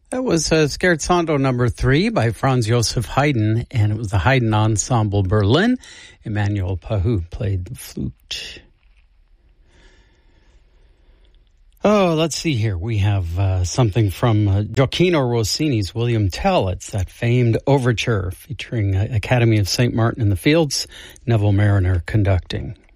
That was Scherzando number 3 by Franz Josef Haydn, and it was the Haydn Ensemble Berlin. Emmanuel Pahou played the flute. Oh, let's see here. We have something from Gioacchino Rossini's William Tell. It's that famed overture featuring Academy of St. Martin in the Fields, Neville Marriner conducting.